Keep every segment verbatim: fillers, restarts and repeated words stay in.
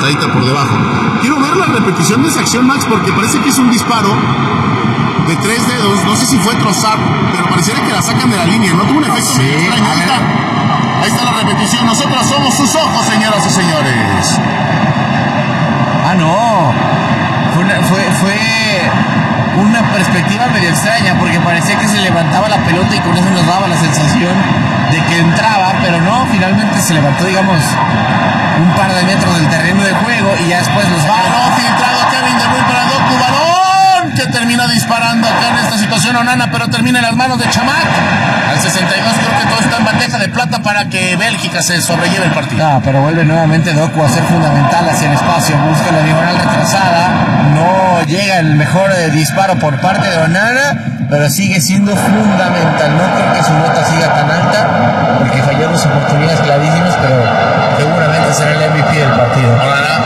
patadita por debajo. Quiero ver la repetición de esa acción, Max, porque parece que es un disparo de tres dedos. No sé si fue Trossard, pero pareciera que la sacan de la línea. No tuvo un efecto sí, extraño. Ahí está. Ahí está la repetición. Nosotros somos sus ojos, señoras y señores. Ah, no. Fue una, fue, fue una perspectiva medio extraña, porque parecía que se levantaba la pelota y con eso nos daba la sensación de que entraba, pero no, finalmente se levantó, digamos, un par de metros del terreno de juego y ya después los balón filtrado a Kevin De Bruyne para Doku, balón que termina disparando acá en esta situación Onana, pero termina en las manos de Chamakh. Al sesenta y dos creo que todo está en bandeja de plata para que Bélgica se sobrelleve el partido. Ah, pero vuelve nuevamente Doku a ser fundamental hacia el espacio, busca la diagonal retrasada, no llega el mejor eh, disparo por parte de Onana, pero sigue siendo fundamental. No creo que su nota siga tan alta, porque falló dos oportunidades clarísimas, pero seguramente será el M V P del partido. Onana.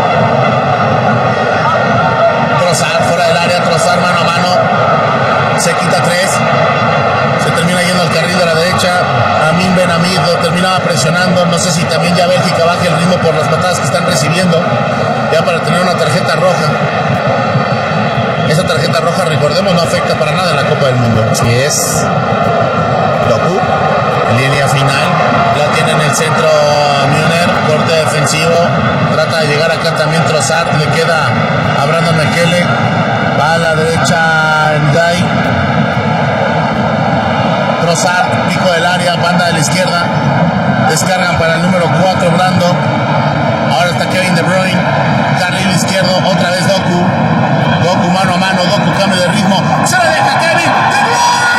Trossard fuera del área, Trossard mano a mano, se quita tres, se termina yendo al carril de la derecha. Amin Ben Hamid lo terminaba presionando. No sé si también ya Bélgica baje el ritmo por las patadas que están recibiendo, ya para tener una tarjeta roja. Esa tarjeta roja, recordemos, no afecta para nada en la Copa del Mundo. Así es. Doku, en línea final, la tiene en el centro Müller, corte defensivo, trata de llegar acá también Trossard, le queda a Brandon Mekele, va a la derecha Ndiaye, Trossard, pico del área, banda de la izquierda, descargan para el número cuatro Brando, ahora está Kevin De Bruyne, carril izquierdo, otra vez Doku, Doku mano a mano, Doku cambio de ritmo, se la deja Kevin.